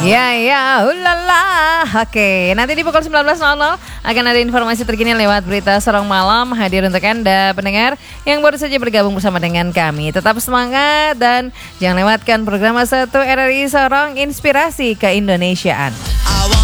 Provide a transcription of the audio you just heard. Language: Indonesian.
Ya, ulala. Oke, nanti di pukul 19.00 akan ada informasi terkini lewat berita Sorong Malam hadir untuk Anda pendengar yang baru saja bergabung bersama dengan kami. Tetap semangat dan jangan lewatkan program 1 RRI Sorong Inspirasi Keindonesiaan.